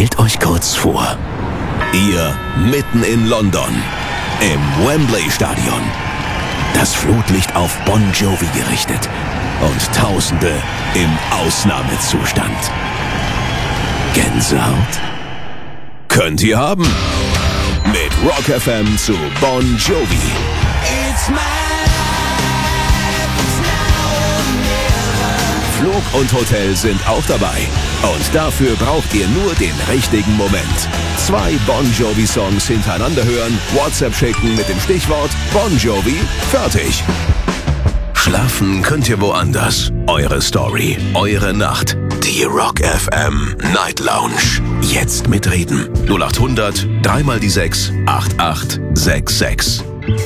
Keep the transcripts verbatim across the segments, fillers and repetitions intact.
Stellt euch kurz vor, ihr mitten in London, im Wembley-Stadion. Das Flutlicht auf Bon Jovi gerichtet und Tausende im Ausnahmezustand. Gänsehaut? Könnt ihr haben. Mit Rock F M zu Bon Jovi. It's my Flug und Hotel sind auch dabei. Und dafür braucht ihr nur den richtigen Moment. Zwei Bon Jovi-Songs hintereinander hören, WhatsApp schicken mit dem Stichwort Bon Jovi, fertig. Schlafen könnt ihr woanders. Eure Story, eure Nacht. Die Rock F M Night Lounge. Jetzt mitreden. null acht hundert, dreimal die sechs, acht acht sechs sechs.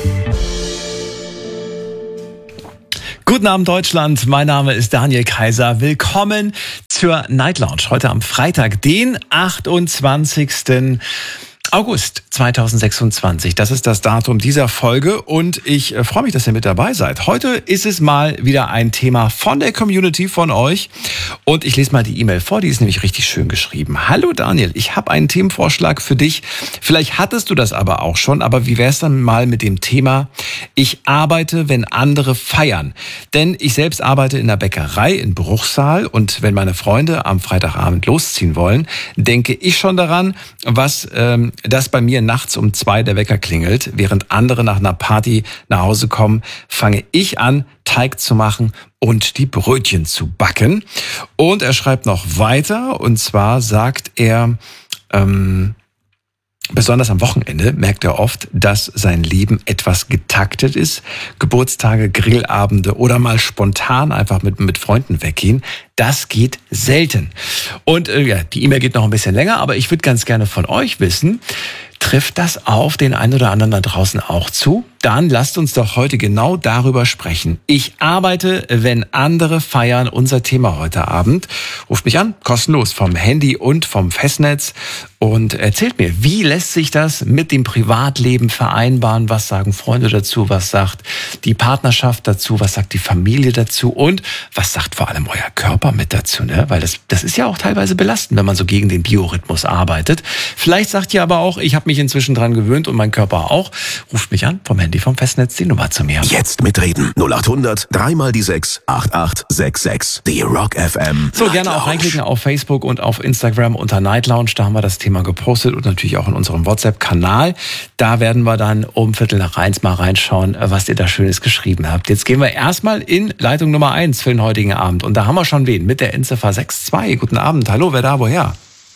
Guten Abend Deutschland, mein Name ist Daniel Kaiser. Willkommen zur Night Lounge. Heute am Freitag, den achtundzwanzigsten August zweitausendsechsundzwanzig. Das ist das Datum dieser Folge und ich äh, freue mich, dass ihr mit dabei seid. Heute ist es mal wieder ein Thema von der Community, von euch. Und ich lese mal die E-Mail vor, die ist nämlich richtig schön geschrieben. Hallo Daniel, ich habe einen Themenvorschlag für dich. Vielleicht hattest du das aber auch schon, aber wie wäre es dann mal mit dem Thema, ich arbeite, wenn andere feiern. Denn ich selbst arbeite in der Bäckerei in Bruchsal und wenn meine Freunde am Freitagabend losziehen wollen, denke ich schon daran, was ähm, dass bei mir nachts um zwei der Wecker klingelt, während andere nach einer Party nach Hause kommen, fange ich an, Teig zu machen und die Brötchen zu backen. Und er schreibt noch weiter, und zwar sagt er, ähm, besonders am Wochenende merkt er oft, dass sein Leben etwas getaktet ist. Geburtstage, Grillabende oder mal spontan einfach mit, mit Freunden weggehen. Das geht selten. Und äh, ja, die E-Mail geht noch ein bisschen länger, aber ich würde ganz gerne von euch wissen, trifft das auf den einen oder anderen da draußen auch zu? Dann lasst uns doch heute genau darüber sprechen. Ich arbeite, wenn andere feiern. Unser Thema heute Abend. Ruft mich an, kostenlos vom Handy und vom Festnetz und erzählt mir, wie lässt sich das mit dem Privatleben vereinbaren? Was sagen Freunde dazu? Was sagt die Partnerschaft dazu? Was sagt die Familie dazu? Und was sagt vor allem euer Körper mit dazu? Ne? Weil das, das ist ja auch teilweise belastend, wenn man so gegen den Biorhythmus arbeitet. Vielleicht sagt ihr aber auch, ich habe mich inzwischen dran gewöhnt und mein Körper auch. Ruft mich an vom Handy, vom Festnetz, die Nummer zu mir. Jetzt mitreden. null acht hundert, dreimal die sechs, acht acht sechs sechs. Die Rock F M. So, gerne auch reinklicken auf Facebook und auf Instagram unter Night Lounge. Da haben wir das Thema gepostet und natürlich auch in unserem WhatsApp-Kanal. Da werden wir dann um Viertel nach eins mal reinschauen, was ihr da Schönes geschrieben habt. Jetzt gehen wir erstmal in Leitung Nummer eins für den heutigen Abend. Und da haben wir schon wen mit der Endziffer sechs zwei. Guten Abend. Hallo, wer da, woher?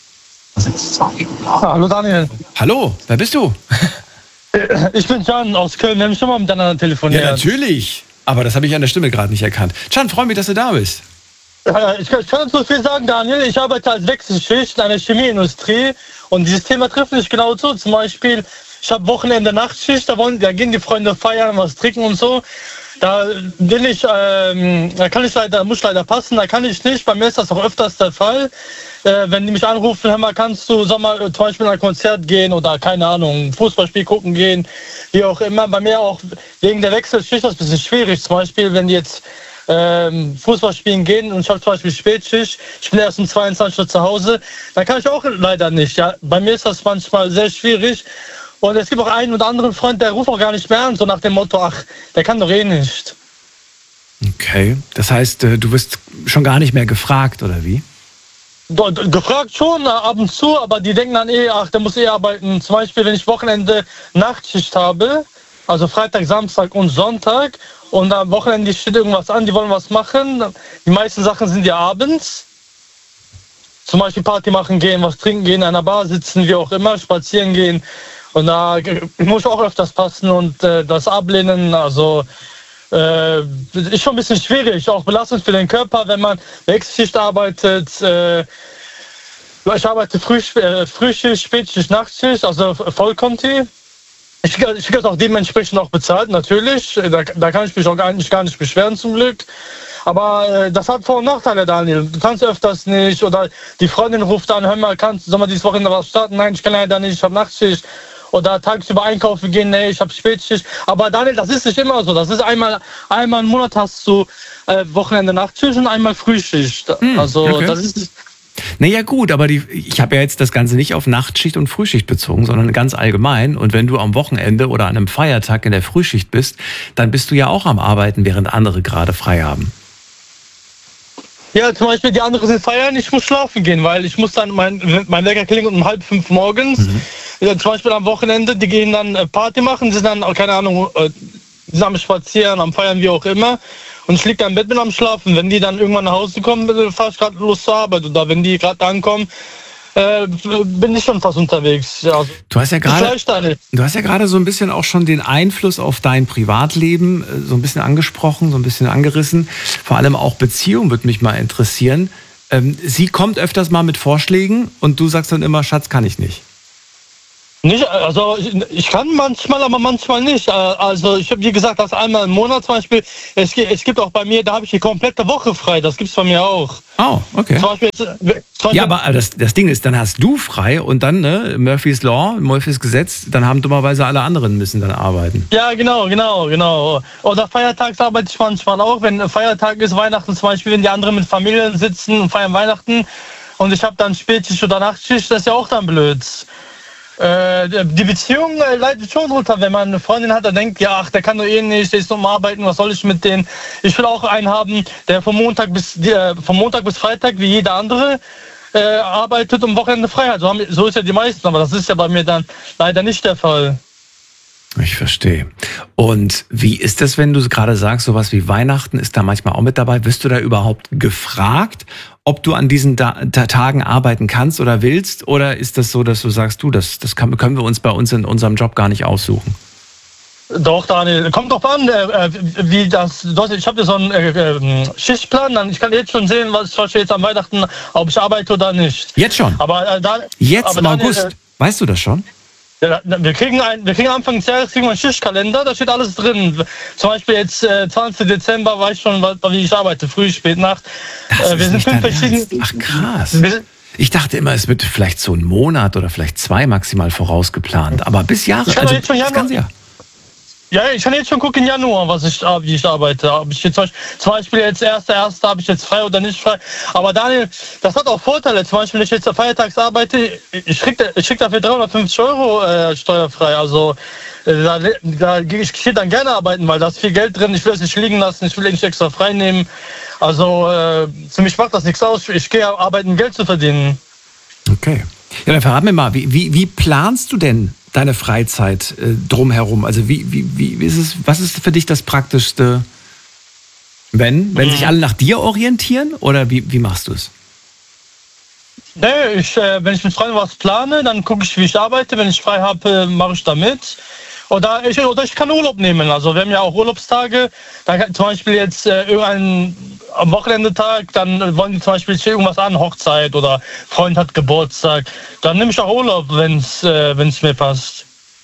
sechs zwei. Hallo Daniel. Hallo, wer bist du? Ich bin Can aus Köln. Wir haben schon mal miteinander telefoniert. Ja, natürlich. Aber das habe ich an der Stimme gerade nicht erkannt. Can, freue mich, dass du da bist. Ich kann, ich kann so viel sagen, Daniel. Ich arbeite als Wechselschicht in einer Chemieindustrie. Und dieses Thema trifft mich genau so. Zum Beispiel, ich habe Wochenende Nachtschicht. Da, wollen, da gehen die Freunde feiern, was trinken und so. Da bin ich, ähm, da kann ich leider, muss leider passen, da kann ich nicht. Bei mir ist das auch öfters der Fall. Äh, wenn die mich anrufen, hör mal, kannst du Sommer zum Beispiel in ein Konzert gehen oder keine Ahnung, Fußballspiel gucken gehen, wie auch immer. Bei mir auch wegen der Wechselschicht das ist ein bisschen schwierig. Zum Beispiel, wenn die jetzt ähm, Fußball spielen gehen und ich habe zum Beispiel Spätschicht, ich bin erst um zweiundzwanzig Uhr zu Hause, dann kann ich auch leider nicht. Ja? Bei mir ist das manchmal sehr schwierig. Und es gibt auch einen oder anderen Freund, der ruft auch gar nicht mehr an, so nach dem Motto, ach, der kann doch eh nicht. Okay, das heißt, du wirst schon gar nicht mehr gefragt, oder wie? Gefragt schon, ab und zu, aber die denken dann eh, ach, der muss eh arbeiten. Zum Beispiel, wenn ich Wochenende Nachtschicht habe, also Freitag, Samstag und Sonntag, und am Wochenende steht irgendwas an, die wollen was machen. Die meisten Sachen sind ja abends. Zum Beispiel Party machen gehen, was trinken gehen, in einer Bar sitzen, wie auch immer, spazieren gehen. Und da muss ich auch öfters passen und äh, das ablehnen, also äh, ist schon ein bisschen schwierig, auch belastend für den Körper, wenn man Wechselschicht arbeitet. Äh, ich arbeite Früh, äh, Frühschicht, Spätschicht, Nachtschicht, also Vollkonti. Ich, ich kriege das auch dementsprechend auch bezahlt, natürlich. Da, da kann ich mich auch gar nicht, gar nicht beschweren, zum Glück. Aber äh, das hat Vor- und Nachteile, Daniel. Du kannst öfters nicht. Oder die Freundin ruft an, hör mal, kannst du dieses Wochenende was starten? Nein, ich kann leider nicht, ich habe Nachtschicht. Oder tagsüber einkaufen gehen, nee, ich habe Spätschicht. Aber Daniel, das ist nicht immer so. Das ist einmal, einmal im Monat hast du äh, Wochenende Nachtschicht und einmal Frühschicht. Hm, also okay. das ist Naja gut, aber die, ich habe ja jetzt das Ganze nicht auf Nachtschicht und Frühschicht bezogen, sondern ganz allgemein. Und wenn du am Wochenende oder an einem Feiertag in der Frühschicht bist, dann bist du ja auch am Arbeiten, während andere gerade frei haben. Ja, zum Beispiel die anderen sind feiern, ich muss schlafen gehen, weil ich muss dann, mein, mein Wecker klingelt um halb fünf morgens. Mhm. Ja, zum Beispiel am Wochenende, die gehen dann Party machen, sind dann, keine Ahnung, sind am Spazieren, am Feiern, wie auch immer. Und ich liege da im Bett, bin am Schlafen. Wenn die dann irgendwann nach Hause kommen, fahre ich gerade los zur Arbeit. Oder wenn die gerade ankommen, äh, bin ich schon fast unterwegs. Ja. Du hast ja gerade, du hast ja gerade so ein bisschen auch schon den Einfluss auf dein Privatleben so ein bisschen angesprochen, so ein bisschen angerissen. Vor allem auch Beziehung würde mich mal interessieren. Ähm, sie kommt öfters mal mit Vorschlägen und du sagst dann immer, Schatz, kann ich nicht. Nicht, also ich, ich kann manchmal, aber manchmal nicht. Also ich habe, wie gesagt, das einmal im Monat zum Beispiel. Es, es gibt auch bei mir, da habe ich die komplette Woche frei. Das gibt's bei mir auch. Oh, okay. Zum Beispiel, zum Beispiel, ja, aber das, das Ding ist, dann hast du frei und dann, ne, Murphy's Law, Murphy's Gesetz, dann haben dummerweise alle anderen müssen dann arbeiten. Ja, genau, genau, genau. Oder feiertags arbeite ich manchmal auch. Wenn Feiertag ist, Weihnachten zum Beispiel, wenn die anderen mit Familien sitzen und feiern Weihnachten und ich habe dann Spätschicht oder Nachtschicht, das ist ja auch dann blöd. Die Beziehung leidet schon runter, wenn man eine Freundin hat, der denkt, ja, ach, der kann doch eh nicht, der ist nur am Arbeiten, was soll ich mit denen? Ich will auch einen haben, der vom Montag bis, äh, vom Montag bis Freitag, wie jeder andere, äh, arbeitet und Wochenende frei hat. So, haben, so ist ja die meisten, aber das ist ja bei mir dann leider nicht der Fall. Ich verstehe. Und wie ist das, wenn du gerade sagst, sowas wie Weihnachten ist da manchmal auch mit dabei? Wirst du da überhaupt gefragt, ob du an diesen da- Tagen arbeiten kannst oder willst? Oder ist das so, dass du sagst, du, das, das kann, können wir uns bei uns in unserem Job gar nicht aussuchen? Doch, Daniel, kommt doch an, äh, wie das, ich habe ja so einen äh, Schichtplan, dann ich kann jetzt schon sehen, was ich jetzt am Weihnachten, ob ich arbeite oder nicht. Jetzt schon? Aber äh, da, Jetzt aber im dann, August? Äh, weißt du das schon? Wir kriegen, ein, wir kriegen Anfang des Jahres kriegen wir einen Schichtkalender, da steht alles drin. Zum Beispiel jetzt äh, zwanzigsten Dezember weiß ich schon, wie ich arbeite, früh, spät, Nacht. Das äh, wir ist sind fünf verschiedene. Ach krass. Ich dachte immer, es wird vielleicht so einen Monat oder vielleicht zwei maximal vorausgeplant. Aber bis Jahre, also jetzt schon das kann sie ja. Ja, ich kann jetzt schon gucken im Januar, was ich, wie ich arbeite. Ob ich jetzt zum Beispiel jetzt erster erster habe ich jetzt frei oder nicht frei. Aber Daniel, das hat auch Vorteile. Zum Beispiel, wenn ich jetzt feiertags arbeite, ich krieg, ich krieg dafür dreihundertfünfzig Euro äh, steuerfrei. Also äh, da, da gehe ich dann gerne arbeiten, weil da ist viel Geld drin. Ich will es nicht liegen lassen, ich will nicht extra frei nehmen. Also äh, für mich macht das nichts aus. Ich gehe arbeiten, Geld zu verdienen. Okay. Ja, dann verrat mir mal, wie, wie, wie planst du denn deine Freizeit äh, drumherum? Also wie, wie, wie ist es, was ist für dich das Praktischste, wenn, wenn mhm. sich alle nach dir orientieren oder wie, wie machst du es? Nee, ich, äh, wenn ich mit Freunden was plane, dann gucke ich, wie ich arbeite. Wenn ich frei habe, mache ich da mit. Oder ich, oder ich kann Urlaub nehmen. Also wir haben ja auch Urlaubstage. Da kann, zum Beispiel jetzt äh, irgendein am Wochenendetag, dann wollen die zum Beispiel irgendwas an, Hochzeit oder Freund hat Geburtstag. Dann nehme ich auch Urlaub, wenn es äh, wenn's mir passt.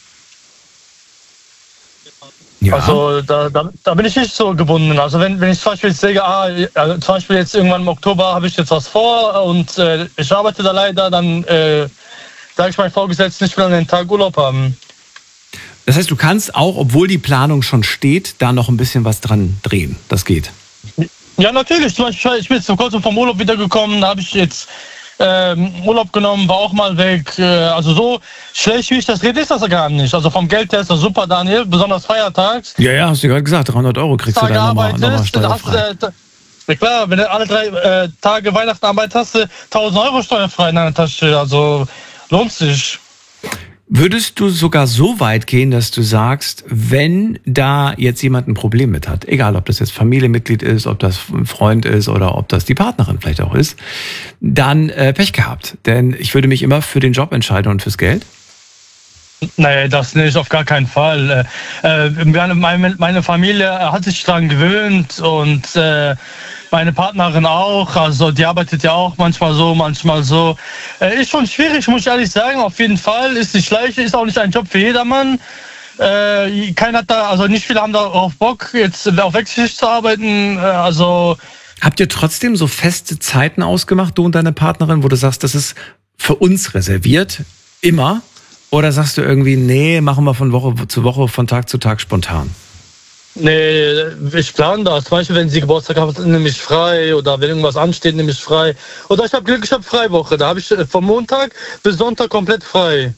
Ja. Also da, da, da bin ich nicht so gebunden. Also wenn, wenn ich zum Beispiel sage, ah, also zum Beispiel jetzt irgendwann im Oktober habe ich jetzt was vor und äh, ich arbeite da leider, dann äh, sage ich meinem Vorgesetzten, ich will an den Tag Urlaub haben. Das heißt, du kannst auch, obwohl die Planung schon steht, da noch ein bisschen was dran drehen. Das geht. Ja, natürlich. Zum Beispiel, ich bin jetzt vor kurzem vom Urlaub wiedergekommen, da habe ich jetzt ähm, Urlaub genommen, war auch mal weg. Äh, also so schlecht, wie ich das rede, ist das gar nicht. Also vom Geld her ist das super, Daniel, besonders feiertags. Ja, ja, hast du gerade gesagt, dreihundert Euro kriegst Tage du dann nochmal, nochmal steuerfrei. Hast, äh, ja klar, wenn du alle drei äh, Tage Weihnachten arbeitest, hast du tausend Euro steuerfrei in deiner Tasche. Also lohnt sich. Würdest du sogar so weit gehen, dass du sagst, wenn da jetzt jemand ein Problem mit hat, egal ob das jetzt Familienmitglied ist, ob das ein Freund ist oder ob das die Partnerin vielleicht auch ist, dann äh, Pech gehabt. Denn ich würde mich immer für den Job entscheiden und fürs Geld. Nee, das nicht, auf gar keinen Fall. Äh, meine, meine Familie hat sich daran gewöhnt und äh, meine Partnerin auch, also die arbeitet ja auch manchmal so, manchmal so. Äh, ist schon schwierig, muss ich ehrlich sagen, auf jeden Fall. Ist nicht leicht, ist auch nicht ein Job für jedermann. Äh, keiner hat da, also nicht viele haben darauf Bock, jetzt auf Wechselschicht zu arbeiten. Äh, also Habt ihr trotzdem so feste Zeiten ausgemacht, du und deine Partnerin, wo du sagst, das ist für uns reserviert, immer? Oder sagst du irgendwie, nee, machen wir von Woche zu Woche, von Tag zu Tag spontan? Nee, ich plane das. Zum Beispiel, wenn sie Geburtstag haben, nehme ich frei. Oder wenn irgendwas ansteht, nehme ich frei. Oder ich habe Glück, ich habe Freiwoche. Da habe ich von Montag bis Sonntag komplett frei.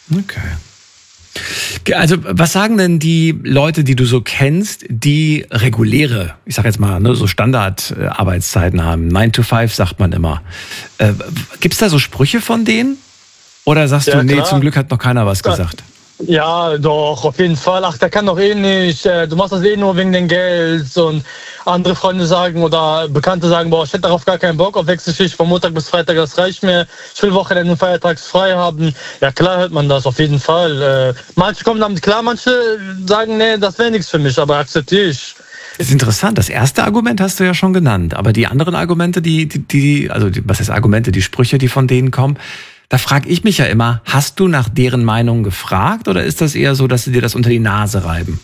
Okay. Also was sagen denn die Leute, die du so kennst, die reguläre, ich sag jetzt mal, ne, so Standardarbeitszeiten haben? nine to five sagt man immer. Äh, Gibt es da so Sprüche von denen? Oder sagst ja, du, nee, klar. Zum Glück hat noch keiner was gesagt? Ja, doch, auf jeden Fall. Ach, der kann doch eh nicht. Du machst das eh nur wegen dem Geld. Und andere Freunde sagen oder Bekannte sagen, boah, ich hätte darauf gar keinen Bock auf Wechselschicht von Montag bis Freitag, das reicht mir. Ich will Wochenende und feiertags frei haben. Ja, klar hört man das, auf jeden Fall. Manche kommen damit klar, manche sagen, nee, das wäre nichts für mich, aber akzeptiere ich. Das ist interessant. Das erste Argument hast du ja schon genannt. Aber die anderen Argumente, die, die, die also die, was heißt Argumente, die Sprüche, die von denen kommen, da frage ich mich ja immer, hast du nach deren Meinung gefragt oder ist das eher so, dass sie dir das unter die Nase reiben?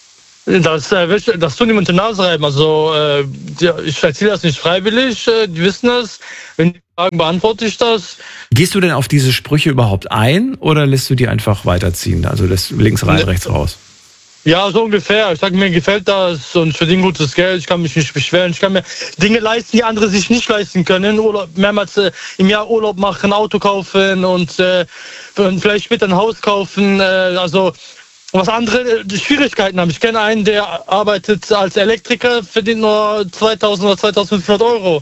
Das, das tun die unter die Nase reiben. Also ich erzähle das nicht freiwillig, die wissen das. Wenn die fragen, beantworte ich das. Gehst du denn auf diese Sprüche überhaupt ein oder lässt du die einfach weiterziehen? Also das links rein, rechts raus? Ja, so ungefähr. Ich sage, mir gefällt das und ich verdiene gutes Geld. Ich kann mich nicht beschweren. Ich kann mir Dinge leisten, die andere sich nicht leisten können. Urlaub, mehrmals äh, im Jahr Urlaub machen, Auto kaufen und äh, vielleicht später ein Haus kaufen. Äh, also was andere äh, Schwierigkeiten haben. Ich kenne einen, der arbeitet als Elektriker, verdient nur zweitausend oder zweitausendfünfhundert Euro.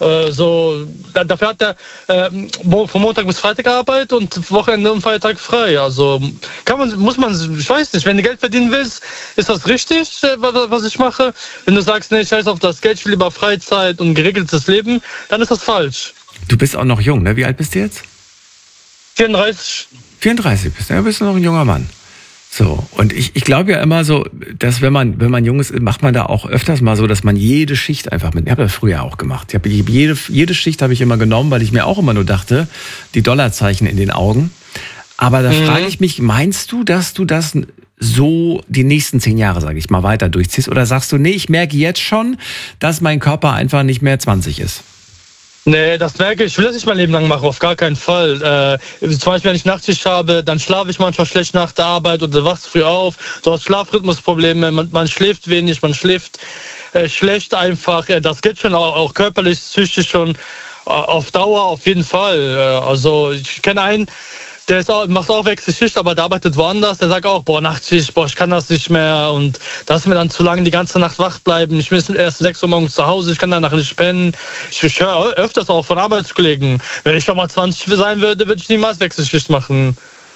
So, dafür hat er äh, von Montag bis Freitag gearbeitet und Wochenende und Feiertag frei. Also kann man, muss man, ich weiß nicht, wenn du Geld verdienen willst, ist das richtig, was ich mache. Wenn du sagst, nee, ich scheiß auf das Geld, ich will lieber Freizeit und geregeltes Leben, dann ist das falsch. Du bist auch noch jung, ne? Wie alt bist du jetzt? vierunddreißig. vierunddreißig bist du, ja, bist du noch ein junger Mann. So, und ich, ich glaube ja immer so, dass wenn man, wenn man jung ist, macht man da auch öfters mal so, dass man jede Schicht einfach mit, ich habe das früher auch gemacht. Ich habe jede, jede Schicht habe ich immer genommen, weil ich mir auch immer nur dachte, die Dollarzeichen in den Augen. Aber da mhm. frage ich mich, meinst du, dass du das so die nächsten zehn Jahre, sage ich mal, weiter durchziehst? Oder sagst du, nee, ich merke jetzt schon, dass mein Körper einfach nicht mehr zwanzig ist? Nee, das merke ich. Ich will das nicht mein Leben lang machen, auf gar keinen Fall. Äh, zum Beispiel, wenn ich Nachtschicht habe, dann schlafe ich manchmal schlecht nach der Arbeit oder wachst früh auf. Du hast Schlafrhythmusprobleme, man, man schläft wenig, man schläft äh, schlecht einfach. Äh, das geht schon auch, auch körperlich, psychisch schon äh, auf Dauer auf jeden Fall. Äh, also ich kenne einen, der ist auch, macht auch Wechselschicht, aber der arbeitet woanders. Der sagt auch, boah, Nachtschicht, boah, ich kann das nicht mehr. Und das ist mir dann zu lange die ganze Nacht wach bleiben. Ich bin erst sechs Uhr morgens zu Hause, ich kann danach nicht pennen. Ich, ich höre öfters auch von Arbeitskollegen. Wenn ich schon mal zwanzig sein würde, würde ich niemals Wechselschicht machen.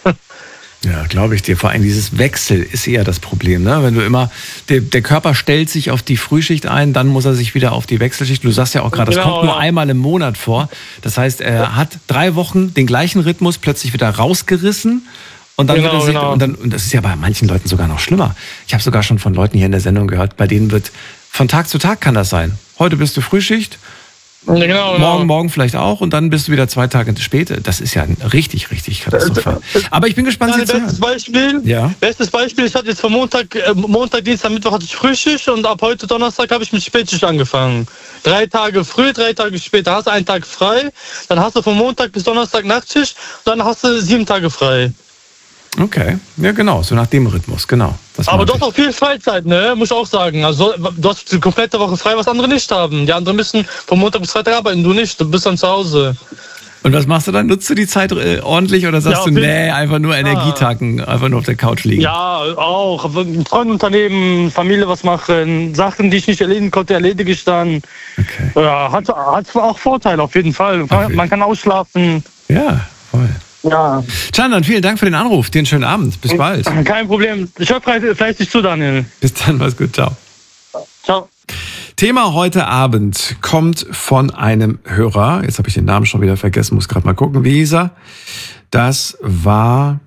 Ja, glaube ich dir. Vor allem dieses Wechsel ist eher das Problem, ne? Wenn du immer, der, der Körper stellt sich auf die Frühschicht ein, dann muss er sich wieder auf die Wechselschicht. Du sagst ja auch gerade, das genau, kommt nur ja. einmal im Monat vor. Das heißt, er hat drei Wochen den gleichen Rhythmus plötzlich wieder rausgerissen. Und dann, genau, wird er sich, genau. und dann, und das ist ja bei manchen Leuten sogar noch schlimmer. Ich habe sogar schon von Leuten hier in der Sendung gehört, bei denen wird von Tag zu Tag kann das sein. Heute bist du Frühschicht. Genau, genau. Morgen, morgen vielleicht auch und dann bist du wieder zwei Tage später. Das ist ja richtig, richtig katastrophal. Aber ich bin gespannt, ja, bestes Beispiel, ja. bestes Beispiel, ich hatte jetzt von Montag, äh, Montag, Dienstag, Mittwoch hatte ich Frühschicht und ab heute Donnerstag habe ich mit Spätschicht angefangen. Drei Tage früh, drei Tage später hast du einen Tag frei, dann hast du von Montag bis Donnerstag Nachtschicht und dann hast du sieben Tage frei. Okay, ja genau, so nach dem Rhythmus, genau. Das aber du hast auch viel Freizeit, ne? Muss ich auch sagen. Also du hast die komplette Woche frei, was andere nicht haben. Die anderen müssen von Montag bis Freitag arbeiten, du nicht, du bist dann zu Hause. Und was machst du dann? Nutzt du die Zeit äh, ordentlich oder sagst ja, du, nee, einfach nur Energietacken, einfach nur auf der Couch liegen? Ja, auch. Freundunternehmen, Familie was machen, Sachen, die ich nicht erledigen konnte, erledige ich dann. Okay. Ja, hat, hat auch Vorteile auf jeden Fall. Okay. Man kann ausschlafen. Ja, voll. Ja. Chandan, vielen Dank für den Anruf. Dir einen schönen Abend. Bis bald. Kein Problem. Ich höre fleißig zu, Daniel. Bis dann, mach's gut. Ciao. Ciao. Thema heute Abend kommt von einem Hörer. Jetzt habe ich den Namen schon wieder vergessen, muss gerade mal gucken. Wie hieß er? Das war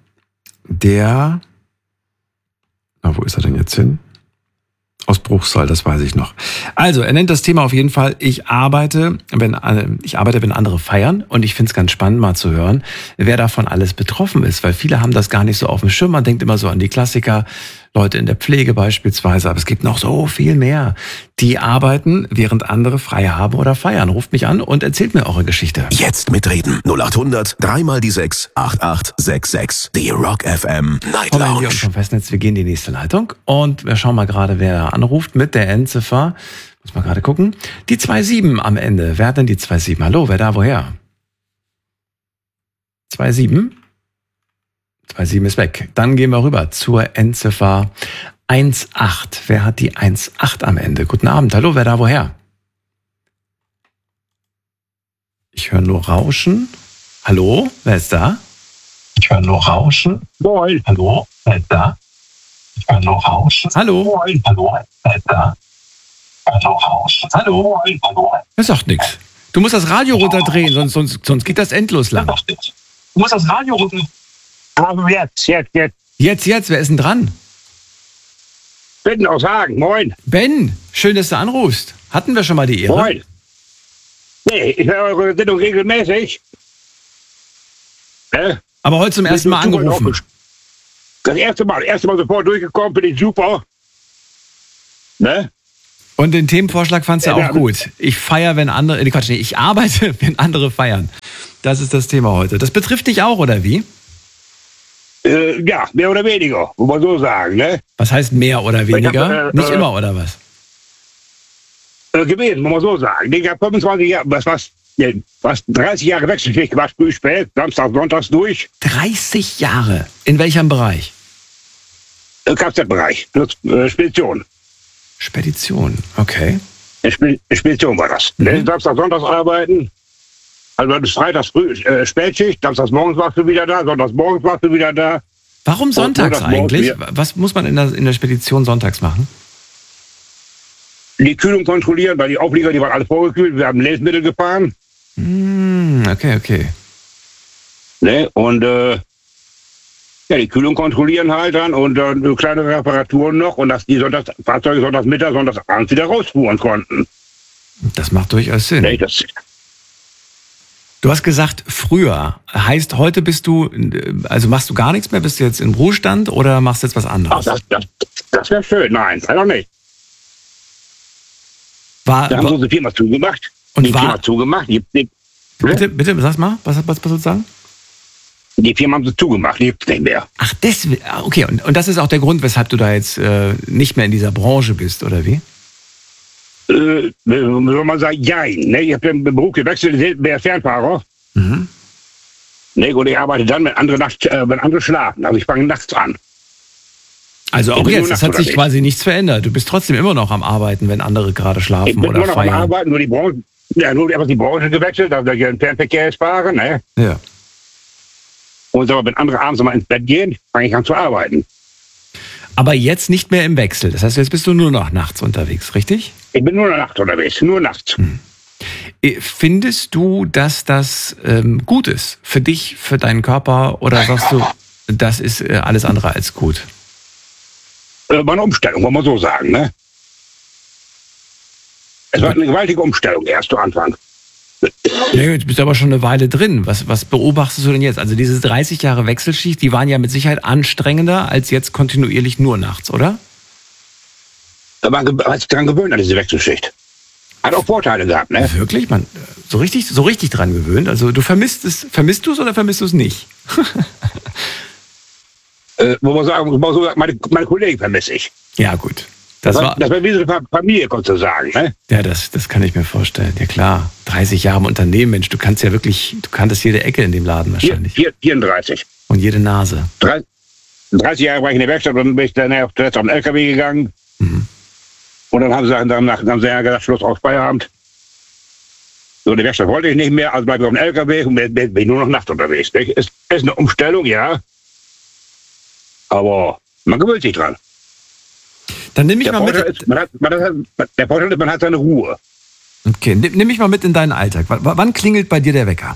der... Na, wo ist er denn jetzt hin? Aus Bruchsal, das weiß ich noch. Also, er nennt das Thema auf jeden Fall, ich arbeite, wenn ich arbeite, wenn andere feiern. Und ich finde es ganz spannend, mal zu hören, wer davon alles betroffen ist. Weil viele haben das gar nicht so auf dem Schirm. Man denkt immer so an die Klassiker, Leute in der Pflege beispielsweise, aber es gibt noch so viel mehr, die arbeiten, während andere frei haben oder feiern. Ruft mich an und erzählt mir eure Geschichte. Jetzt mitreden. null acht hundert, dreimal die sechs, acht acht sechs sechs. Die Rock F M Night Komm, Handy Lounge. und vom Festnetz, wir gehen in die nächste Leitung und wir schauen mal gerade, wer anruft mit der Endziffer. Muss mal gerade gucken. Die zwei sieben am Ende. Wer hat denn die zwei sieben? Hallo, wer da, woher? zwei sieben? zwei sieben ist weg. Dann gehen wir rüber zur Endziffer eins acht. Wer hat die eins acht am Ende? Guten Abend. Hallo, wer da, woher? Ich höre nur Rauschen. Hallo, wer ist da? Ich höre nur Rauschen. Moin. Hallo, wer ist da? Ich höre nur Rauschen. Hallo. Moin. Hallo, wer ist da? Ich höre nur Rauschen. Hallo. Moin. Hallo. Das sagt nichts. Du musst das Radio runterdrehen, sonst, sonst, sonst geht das endlos lang. Du musst das Radio runter. Aber jetzt, jetzt, jetzt. Jetzt, jetzt, wer ist denn dran? Bitte auch sagen. Moin. Ben, schön, dass du anrufst. Hatten wir schon mal die Ehre? Moin. Nee, ich höre eure Sendung regelmäßig. Äh? Aber heute zum ersten Mal angerufen. Das erste Mal, erste Mal sofort durchgekommen, bin ich super. Ne? Und den Themenvorschlag fandst du Ja, auch ja. gut. Ich feiere, wenn andere, nee, Quatsch, nee, ich arbeite, wenn andere feiern. Das ist das Thema heute. Das betrifft dich auch, oder wie? Äh, ja, mehr oder weniger, muss man so sagen, ne? Was heißt mehr oder weniger? hab, äh, Nicht äh, immer, oder was? Äh, gewesen, muss man so sagen. Ich habe fünfundzwanzig Jahre, was, was, nee, was dreißig Jahre Wechselschicht gemacht, früh, spät, Samstag, Sonntags durch. dreißig Jahre. In welchem Bereich? Äh, Kfz-Bereich, äh, Spedition. Spedition, okay. In Spe- in Spedition war das. Mhm. Ne? Samstag, Sonntags arbeiten. Also bis Freitags früh, äh, Spätschicht, Samstags morgens warst du wieder da, Sonntags morgens warst du wieder da. Warum sonntags nur das eigentlich? Morgen- Was muss man in der, in der Spedition sonntags machen? Die Kühlung kontrollieren, weil die Auflieger, die waren alle vorgekühlt. Wir haben Lebensmittel gefahren. Hm, okay, okay. Ne? Und äh, ja, die Kühlung kontrollieren halt dann und äh, so kleine Reparaturen noch und dass die Sonntags, Fahrzeuge sonntags Mittag, sonntags abends wieder rausfuhren konnten. Das macht durchaus Sinn. Ne? Das, Du hast gesagt, früher. Heißt, heute bist du, also machst du gar nichts mehr? Bist du jetzt im Ruhestand oder machst du jetzt was ach, anderes? das, das, das wäre schön. Nein, leider nicht. War, Da haben sie unsere Firma zugemacht. Und die war- Firma zugemacht. Die, die, bitte, bitte, sag mal, was, was, was sollst du sagen? die Firma haben sie zugemacht, die gibt's nicht mehr. Ach, deswegen, okay. Und, und das ist auch der Grund, weshalb du da jetzt äh, nicht mehr in dieser Branche bist, oder wie? Äh, soll man sagen, jein. Ne? Ich habe den Beruf gewechselt, wäre Fernfahrer. Mhm. Ne? Und ich arbeite dann, wenn andere, nachts, äh, wenn andere schlafen. Also ich fange nachts an. Also Ich auch bin jetzt, nur es nachts hat sich unterwegs. quasi nichts verändert. Du bist trotzdem immer noch am Arbeiten, wenn andere gerade Ich schlafen bin oder nur noch am feiern. Arbeiten, nur die Branche, ja, nur einfach die Branche gewechselt, dass ich in den Fernverkehr jetzt fahre. Ne? Ja. Und so, wenn andere abends mal ins Bett gehen, fange ich an zu arbeiten. Aber jetzt nicht mehr im Wechsel. Das heißt, jetzt bist du nur noch nachts unterwegs, richtig? Ich bin nur noch nachts unterwegs, nur nachts. Äh, Findest du, dass das ähm, gut ist für dich, für deinen Körper, oder sagst du, das ist äh, alles andere als gut? Äh, war eine Umstellung, wollen wir so sagen. Ne? Es war eine gewaltige Umstellung erst zu Anfang. Ja, jetzt bist du aber schon eine Weile drin. Was, was beobachtest du denn jetzt? Also diese dreißig Jahre Wechselschicht, die waren ja mit Sicherheit anstrengender als jetzt kontinuierlich nur nachts, oder? Da man ge- hat sich dran gewöhnt an diese Wechselschicht. Hat auch Vorteile gehabt, ne? Wirklich? Man, so richtig, so richtig dran gewöhnt? Also du vermisst es, vermisst du es oder vermisst du es nicht? Äh, wo man sagen, wo man so sagt, meine, meine Kollegen vermisse ich. Ja, gut. Das Das, war, war, das war wie so eine Fa- Familie, kannst du sagen, ne? ja, das, das kann ich mir vorstellen. Ja klar, dreißig Jahre im Unternehmen, Mensch, du kannst ja wirklich, du kanntest jede Ecke in dem Laden Vier, wahrscheinlich. vier, vierunddreißig. Und jede Nase. Drei- dreißig Jahre war ich in der Werkstatt und dann bin ich dann auf den L K W gegangen. Mhm. Und dann haben sie, dann, dann haben sie ja gesagt, Schluss auf Feierabend. So, die Werkstatt wollte ich nicht mehr, also bleibe ich auf dem L K W und bin, bin ich nur noch nachts unterwegs. Es ist, ist eine Umstellung, ja. Aber man gewöhnt sich dran. Dann nimm mich Der mal Vorteil, mit. ist, man hat, man hat, der Vorteil ist, man hat seine Ruhe. Okay, nimm, nimm mich mal mit in deinen Alltag. W wann klingelt bei dir der Wecker?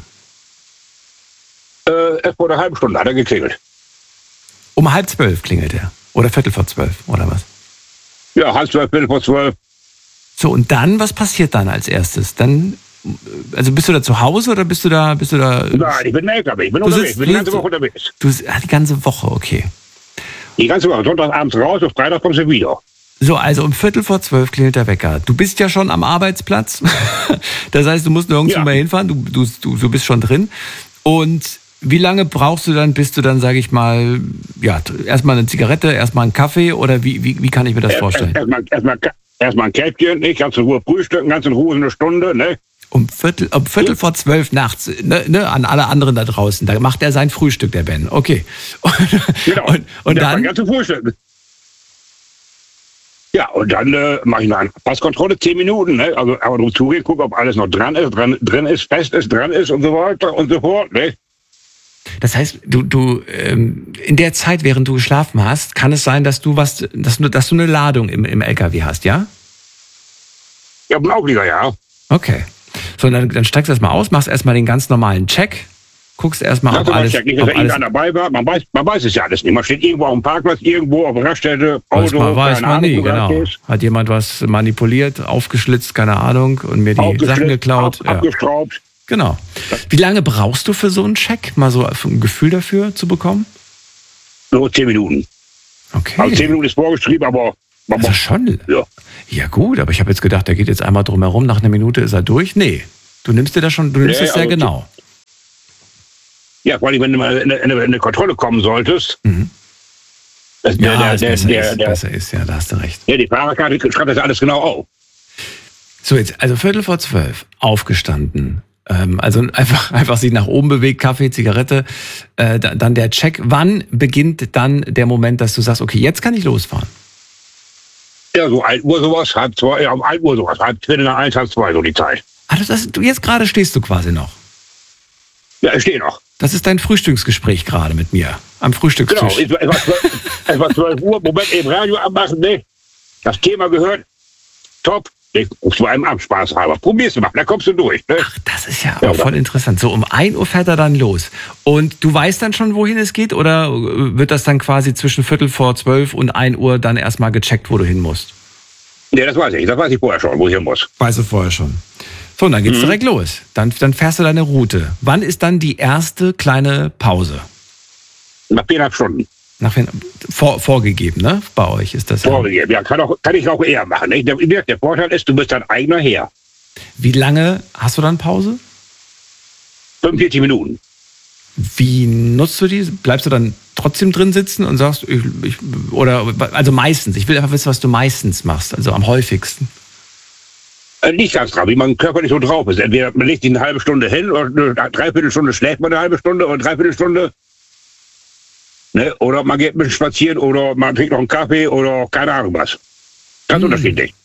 Äh, erst vor einer halben Stunde hat er geklingelt. Um halb zwölf klingelt er. Oder viertel vor zwölf, oder was? Ja, halb zwölf, Viertel vor zwölf. So, und dann, was passiert dann als erstes? Dann, äh, also bist du da zu Hause oder bist du da, bist du da? Nein, ich bin im L K W, ich bin Du unterwegs, sitzt- ich bin die du ganze sitzt- Woche unterwegs. Du, ah, die ganze Woche, okay. Die ganze Woche, Sonntagabends raus und Freitag kommst du wieder. So, also um Viertel vor zwölf klingelt der Wecker. Du bist ja schon am Arbeitsplatz. Das heißt, du musst nirgendwo Ja. mehr hinfahren. Du, du, du, du bist schon drin. Und wie lange brauchst du dann, bis du dann, sage ich mal, ja, erstmal eine Zigarette, erstmal einen Kaffee oder wie, wie, wie kann ich mir das vorstellen? Erstmal erst mal, erst mal ein Käppchen, nicht? Ganz in Ruhe frühstücken, ganz in Ruhe eine Stunde, ne? Um Viertel, um Viertel vor zwölf nachts, ne, ne, an alle anderen da draußen. Da macht er sein Frühstück, der Ben. Okay. Und, Genau. und, und Ja, dann? ganz zum Frühstück. Ja, und dann äh, mache ich noch eine Passkontrolle, zehn Minuten, ne? Also aber drum zugehen, gucken, ob alles noch dran ist, dran, drin ist, fest ist, dran ist und so weiter und so fort, ne? Das heißt, du, du, ähm, in der Zeit, während du geschlafen hast, kann es sein, dass du was, dass du, dass du eine Ladung im, im L K W hast, ja? Ja, im Auflieger, ja. Okay. So, dann, dann steigst du erstmal aus, machst erstmal den ganz normalen Check, guckst erstmal, ob Das alles, alles, nicht, dass ob da alles, irgendeiner dabei war. Man weiß, man weiß es ja alles nicht. Man steht irgendwo auf dem Parkplatz, irgendwo auf der Raststätte, weiß Auto, man, weiß keine man Ahnung, nie, wo das genau. ist. Hat jemand was manipuliert, aufgeschlitzt, keine Ahnung, und mir die Aufgeschlitzt, Sachen geklaut. ab- Ja. Abgeschraubt. Genau. Wie lange brauchst du für so einen Check, mal so ein Gefühl dafür zu bekommen? So zehn Minuten. Okay. Also zehn Minuten ist vorgeschrieben, aber man Also schon. ja. Ja gut, aber ich habe jetzt gedacht, der geht jetzt einmal drum herum, nach einer Minute ist er durch. Nee, du nimmst dir das schon, du nimmst Nee, das sehr also- genau. Ja, vor allem, wenn du mal in eine, in eine Kontrolle kommen solltest. Mhm. Das, Ja, der, es der, besser, der, ist, der, besser ist, ja, da hast du recht. ja, die Fahrerkarte schreibt das alles genau auf. So, jetzt, also Viertel vor zwölf, aufgestanden. Ähm, also einfach, einfach sich nach oben bewegt, Kaffee, Zigarette, äh, da- dann der Check. Wann beginnt dann der Moment, dass du sagst, okay, jetzt kann ich losfahren? Ja, so ein Uhr sowas, halb zwei, ja, um ein Uhr sowas, halb Viertel nach eins, halb zwei, so die Zeit. Ah, das, das, du, jetzt gerade stehst du quasi noch. Ja, ich stehe noch. Das ist dein Frühstücksgespräch gerade mit mir, am Genau, Frühstückstisch. es war, es war zwölf, es war zwölf Uhr, Moment, eben Radio abmachen, ne? Das Thema gehört, top. Ich ruf zu einem ab, Spaß halber. Probier's mal, da kommst du durch, ne? Ach, das ist ja aber Ja, voll interessant. So, um ein Uhr fährt er dann los. Und du weißt dann schon, wohin es geht? Oder äh, wird das dann quasi zwischen Viertel vor zwölf und ein Uhr dann erstmal gecheckt, wo du hin musst? Ne, das weiß ich, das weiß ich vorher schon, wo ich hin muss. Weißt du vorher schon. So, und dann geht's direkt los. Dann, dann fährst du deine Route. Wann ist dann die erste kleine Pause? Nach viereinhalb Stunden. Nach, vor, vorgegeben, ne? Bei euch ist das ja. Vorgegeben. Ja, kann, auch, kann ich auch eher machen. Ne? Der, der Vorteil ist, du bist dein eigener Herr. Wie lange hast du dann Pause? fünfundvierzig Minuten. Wie nutzt du die? Bleibst du dann trotzdem drin sitzen und sagst, ich, ich, oder, also meistens, ich will einfach wissen, was du meistens machst, also am häufigsten. Äh, nicht ganz drauf, wie mein Körper nicht so drauf ist. Entweder man legt sich eine halbe Stunde hin oder eine Dreiviertelstunde schläft man eine halbe Stunde oder eine Dreiviertelstunde. Ne? Oder man geht ein bisschen spazieren oder man trinkt noch einen Kaffee oder keine Ahnung was. Ganz Hm. unterschiedlich.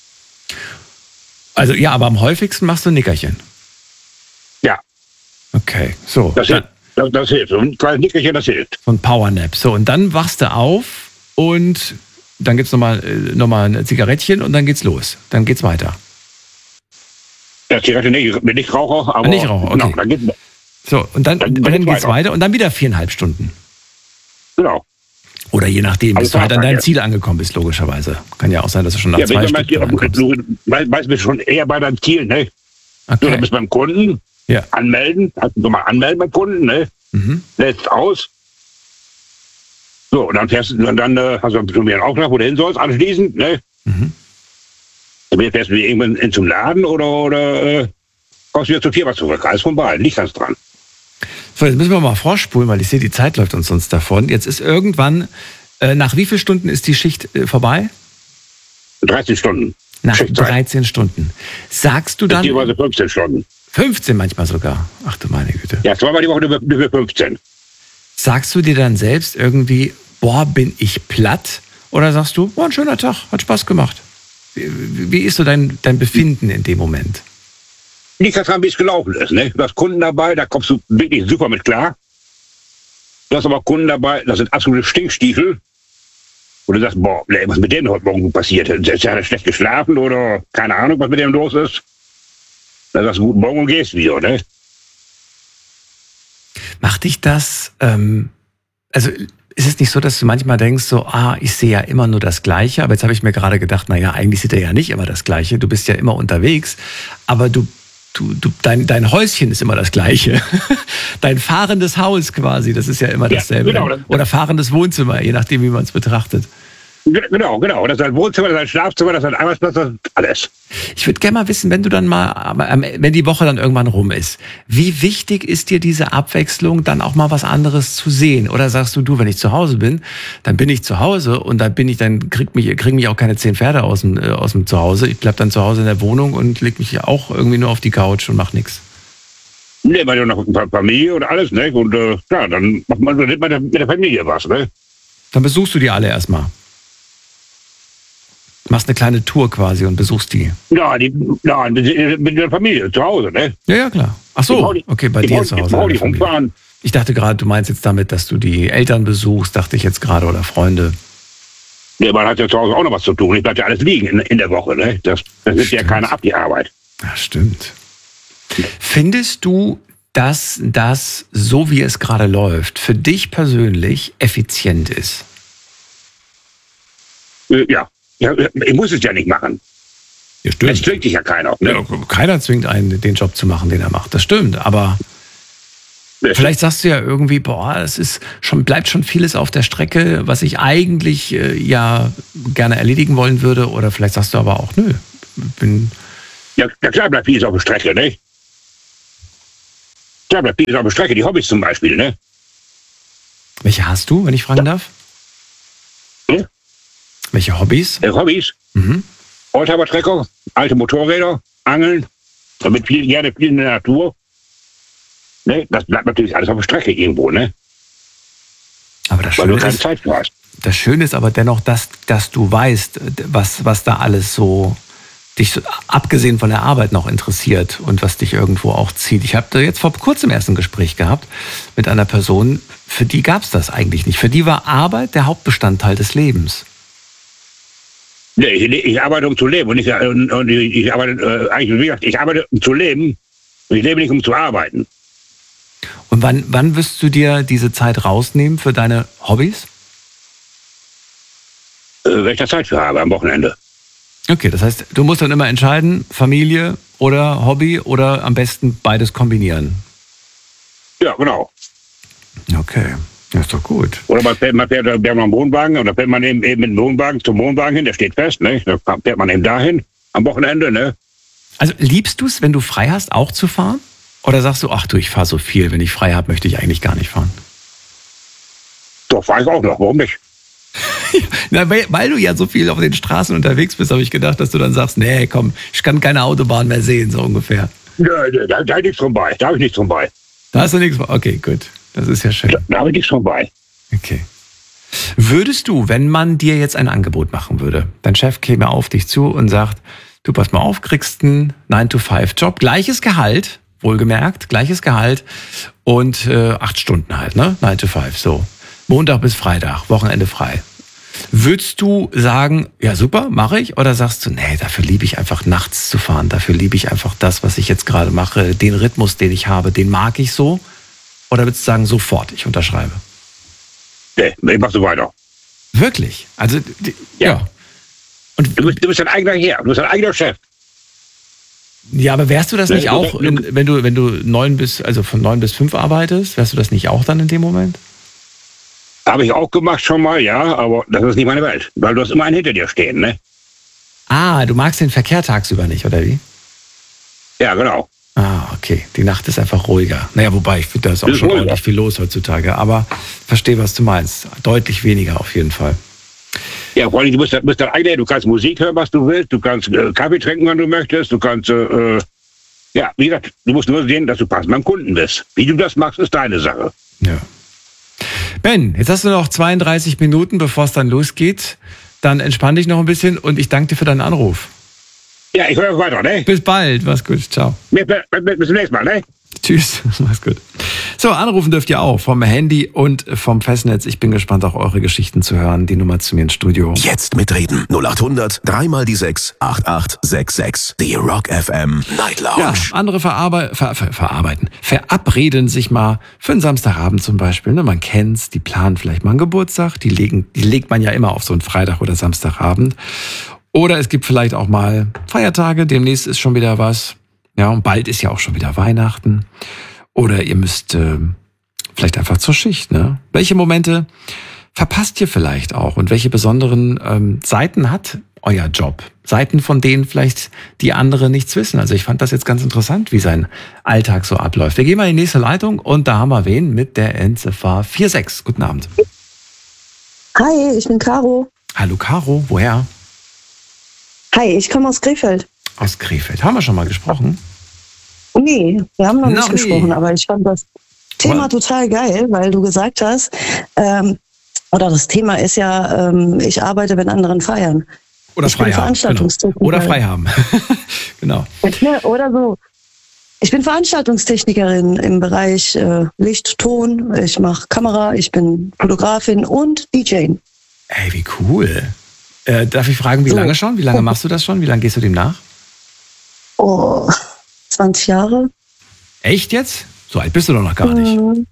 Also ja, aber am häufigsten machst du ein Nickerchen. Ja, Okay, so. das dann, hilft. Das, das hilft. So ein kleines Nickerchen, das hilft. so ein Powernap. So, und dann wachst du auf und dann gibt's nochmal äh, noch mal ein Zigarettchen und dann geht's los. Dann geht's weiter. Ja, Zigarette nicht, ich bin nicht Raucher, aber Nicht Raucher, okay. genau, dann geht, So, und dann, Dann- dann, dann geht's geht's weiter. weiter. und dann wieder viereinhalb Stunden. genau. Oder je nachdem, bis Also du halt an dein Fahrrad, ja. Ziel angekommen bist, logischerweise. Kann ja auch sein, dass du schon nach Ja, zwei wenn Stunden du ankommst. du weißt, weißt du schon eher bei deinem Ziel, ne? So, dann Okay. bist du beim Kunden, Ja. anmelden, hast du nochmal anmelden beim Kunden, ne? Mhm. Lädst aus. So, und dann fährst du, und dann äh, hast du schon wieder einen Auftrag, wo du hin sollst, anschließend, ne? Mhm. Dann fährst du wieder irgendwann in zum Laden oder, oder äh, kommst wieder zur Firma zurück. Alles von beiden, nicht ganz dran. So, jetzt müssen wir mal vorspulen, weil ich sehe, die Zeit läuft uns sonst davon. Jetzt ist irgendwann, äh, nach wie vielen Stunden ist die Schicht äh, vorbei? dreizehn Stunden. Nach Schichtzeit. dreizehn Stunden. Sagst du dann, Beziehungsweise fünfzehn Stunden. fünfzehn manchmal sogar. Ach du meine Güte. Ja, zweimal die Woche über, über fünfzehn. Sagst du dir dann selbst irgendwie, boah, bin ich platt? Oder sagst du, boah, ein schöner Tag, hat Spaß gemacht? Wie, wie ist so dein, dein Befinden in dem Moment? Nicht daran, wie es gelaufen ist. Ne? Du hast Kunden dabei, da kommst du wirklich super mit klar. Du hast aber Kunden dabei, das sind absolute Stinkstiefel. Und du sagst, boah, ey, was mit dem heute Morgen passiert? Der hat ja schlecht geschlafen oder keine Ahnung, was mit dem los ist. Dann sagst du, guten Morgen und gehst wieder. Ne? Macht dich das, ähm, also ist es nicht so, dass du manchmal denkst, so, ah, ich sehe ja immer nur das Gleiche, aber jetzt habe ich mir gerade gedacht, naja, eigentlich sieht er ja nicht immer das Gleiche, du bist ja immer unterwegs, aber du du, du, dein, dein Häuschen ist immer das Gleiche. Dein fahrendes Haus quasi, das ist ja immer dasselbe. Ja, genau. Oder fahrendes Wohnzimmer, je nachdem, wie man es betrachtet. Genau, genau. Das ist ein Wohnzimmer, das ist ein Schlafzimmer, das ist ein Arbeitsplatz, das ist alles. Ich würde gerne mal wissen, wenn du dann mal, wenn die Woche dann irgendwann rum ist, wie wichtig ist dir diese Abwechslung, dann auch mal was anderes zu sehen? Oder sagst du, du, wenn ich zu Hause bin, dann bin ich zu Hause und dann bin ich, dann kriegt mich, kriegen mich auch keine zehn Pferde aus dem, äh, aus dem Zuhause. Ich bleib dann zu Hause in der Wohnung und leg mich auch irgendwie nur auf die Couch und mach nichts. Nee, man hat ja noch eine Familie und alles, ne? Und äh, ja, dann macht man mit der, mit der Familie was, ne? Dann besuchst du die alle erstmal. Machst eine kleine Tour quasi und besuchst die. Ja, die, ja mit, mit der Familie zu Hause, ne? Ja, ja, klar. Ach so, die, okay, bei die, dir die, zu Hause. Die, die rumfahren. Ich dachte gerade, du meinst jetzt damit, dass du die Eltern besuchst, dachte ich jetzt gerade, oder Freunde. Nee, man hat ja zu Hause auch noch was zu tun. Ich bleibt ja alles liegen in, in der Woche, ne? Das, das nimmt ja keiner ab, die Arbeit. Ja, stimmt. Findest du, dass das, so wie es gerade läuft, für dich persönlich effizient ist? Äh, ja. Ja, ich muss es ja nicht machen. Ja, stimmt. Es zwingt dich ja keiner. Ne? Ja, keiner zwingt einen, den Job zu machen, den er macht. Das stimmt, aber ja. Vielleicht sagst du ja irgendwie, boah, es ist schon, bleibt schon vieles auf der Strecke, was ich eigentlich äh, ja gerne erledigen wollen würde. Oder vielleicht sagst du aber auch, nö, bin... Ja, ja klar bleibt vieles auf der Strecke, ne? Klar bleibt vieles auf der Strecke, die Hobbys zum Beispiel, ne? Welche hast du, wenn ich fragen darf? Hm? Welche Hobbys? Äh, Hobbys? Mhm. Oldtimer-Trecker, alte Motorräder, Angeln, damit viel, gerne viel in der Natur. Ne? Das bleibt natürlich alles auf der Strecke irgendwo, ne? Aber das Weil Schöne du keine ist, Zeit für hast. das Schöne ist aber dennoch, dass, dass du weißt, was, was da alles so dich so, abgesehen von der Arbeit noch interessiert und was dich irgendwo auch zieht. Ich habe jetzt vor kurzem erst ein Gespräch gehabt mit einer Person, für die gab es das eigentlich nicht. Für die war Arbeit der Hauptbestandteil des Lebens. Nee, ich, ich arbeite, um zu leben. Und ich, und, und ich, ich arbeite, äh, eigentlich, wie gesagt, ich arbeite, um zu leben. Und ich lebe nicht, um zu arbeiten. Und wann, wann wirst du dir diese Zeit rausnehmen für deine Hobbys? Äh, wenn ich da Zeit für habe, am Wochenende. Okay, das heißt, du musst dann immer entscheiden, Familie oder Hobby oder am besten beides kombinieren. Ja, genau. Okay, das ist doch gut. Oder man fährt, man fährt, fährt man am Wohnwagen und dann fährt man eben, eben mit dem Wohnwagen zum Wohnwagen hin, der steht fest, ne? Da fährt man eben dahin am Wochenende, ne? Also liebst du es, wenn du frei hast, auch zu fahren? Oder sagst du, ach du, ich fahre so viel, wenn ich frei habe, möchte ich eigentlich gar nicht fahren? Doch, fahre ich auch noch, warum nicht? Na, weil, weil du ja so viel auf den Straßen unterwegs bist, habe ich gedacht, dass du dann sagst, nee, komm, ich kann keine Autobahn mehr sehen, so ungefähr. Nö, nö, da, da habe ich nichts drum bei, da habe ich nichts drum bei. Da hast du nichts. Okay, gut, das ist ja schön. Da, da habe ich nichts drum bei. Okay. Würdest du, wenn man dir jetzt ein Angebot machen würde, dein Chef käme auf dich zu und sagt, du pass mal auf, kriegst einen nine to five Job, gleiches Gehalt, wohlgemerkt, gleiches Gehalt und äh, acht Stunden halt, ne? nine to five, so. Montag bis Freitag, Wochenende frei. Würdest du sagen, ja super, mache ich? Oder sagst du, nee, dafür liebe ich einfach nachts zu fahren, dafür liebe ich einfach das, was ich jetzt gerade mache, den Rhythmus, den ich habe, den mag ich so? Oder würdest du sagen, sofort, ich unterschreibe? Nee, ich mach so weiter. Wirklich? Also, die, ja. ja. Und, du, bist, du bist dein eigener Herr, du bist dein eigener Chef. Ja, aber wärst du das nicht ja, auch, in, wenn du wenn du neun bis also von neun bis fünf arbeitest, wärst du das nicht auch dann in dem Moment? Habe ich auch gemacht schon mal, ja, aber das ist nicht meine Welt, weil du hast immer einen hinter dir stehen, ne? Ah, du magst den Verkehr tagsüber nicht, oder wie? Ja, genau. Ah, okay. Die Nacht ist einfach ruhiger. Naja, wobei, ich finde, da ist auch ist schon ruhiger. ordentlich viel los heutzutage. Aber verstehe, was du meinst. Deutlich weniger auf jeden Fall. Ja, vor allem, du bist, bist dein eigener, du kannst Musik hören, was du willst, du kannst äh, Kaffee trinken, wenn du möchtest, du kannst, äh, ja, wie gesagt, du musst nur sehen, dass du passend beim Kunden bist. Wie du das machst, ist deine Sache. Ja. Ben, jetzt hast du noch zweiunddreißig Minuten, bevor es dann losgeht. Dann entspann dich noch ein bisschen und ich danke dir für deinen Anruf. Ja, ich höre weiter, ne? Bis bald, mach's gut, ciao. Bis, bis, bis zum nächsten Mal, ne? Tschüss, mach's gut. So, anrufen dürft ihr auch vom Handy und vom Festnetz. Ich bin gespannt, auch eure Geschichten zu hören. Die Nummer zu mir ins Studio. Jetzt mitreden. null acht hundert, drei mal die sechs, acht acht sechs sechs. Die Rock F M Night Lounge. Ja, andere verarbe- ver- ver- verarbeiten, verabreden sich mal für einen Samstagabend zum Beispiel. Ne? Man kennt's, die planen vielleicht mal einen Geburtstag. Die, legen, die legt man ja immer auf so einen Freitag oder Samstagabend. Oder es gibt vielleicht auch mal Feiertage. Demnächst ist schon wieder was. Ja, und bald ist ja auch schon wieder Weihnachten. Oder ihr müsst äh, vielleicht einfach zur Schicht, ne? Welche Momente verpasst ihr vielleicht auch? Und welche besonderen ähm, Seiten hat euer Job? Seiten, von denen vielleicht die anderen nichts wissen. Also ich fand das jetzt ganz interessant, wie sein Alltag so abläuft. Wir gehen mal in die nächste Leitung und da haben wir wen mit der Endziffer vier sechs. Guten Abend. Hi, ich bin Caro. Hallo Caro, woher? Hi, ich komme aus Krefeld. Aus Krefeld. Haben wir schon mal gesprochen? Nee, wir haben noch, Noch nicht nie. gesprochen, aber ich fand das Thema Aber- total geil, weil du gesagt hast, ähm, oder das Thema ist ja, ähm, ich arbeite, wenn anderen feiern. Oder Ich bin frei haben. Veranstaltungstechniker. Genau. Oder frei haben. Genau. Ne, oder so. Ich bin Veranstaltungstechnikerin im Bereich äh, Licht, Ton. Ich mache Kamera, ich bin Fotografin und D J. Ey, wie cool. Äh, darf ich fragen, wie So. lange schon? Wie lange machst du das schon? Wie lange gehst du dem nach? Oh, zwanzig Jahre. Echt jetzt? So alt bist du doch noch gar nicht. Mhm.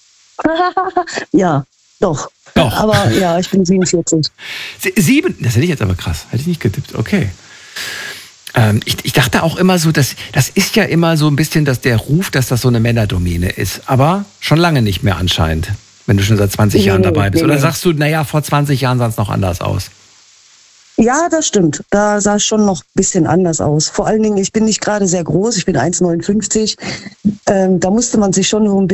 Ja, doch. Doch. Aber ja, ich bin siebenundvierzig. Sie- Sieben? Das hätte ich jetzt aber krass. Hätte ich nicht getippt. Okay. Ähm, ich, ich dachte auch immer so, dass das ist ja immer so ein bisschen dass der Ruf, dass das so eine Männerdomäne ist. Aber schon lange nicht mehr anscheinend, wenn du schon seit zwanzig Nee, Jahren dabei bist. nee, Oder nee. sagst du, naja, vor zwanzig Jahren sah es noch anders aus? Ja, das stimmt. Da sah es schon noch ein bisschen anders aus. Vor allen Dingen, ich bin nicht gerade sehr groß, ich bin eins Komma neunundfünfzig. Ähm, da musste man sich schon so ein